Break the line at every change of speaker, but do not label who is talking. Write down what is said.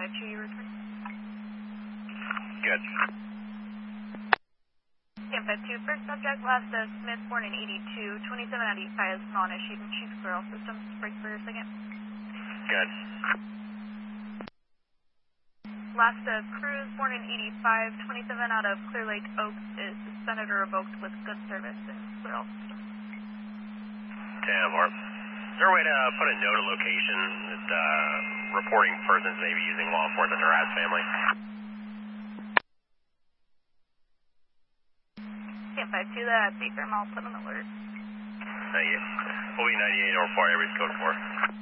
1052, you return.
Good.
1052, first subject, last Smith, born in 82, 27 out of 85 is non-issued and chief clear all systems. Break for your second.
Good.
Last Cruz, born in 85, 27 out of Clear Lake Oaks is suspended or revoked with good service and clear all systems.
10-4. Is there a way to put a note of location that reporting persons may be using law enforcement to harass family?
1052, that Bay Fair Mall, put an alert.
Thank you. We'll be 98 over 4, everybody's code 4.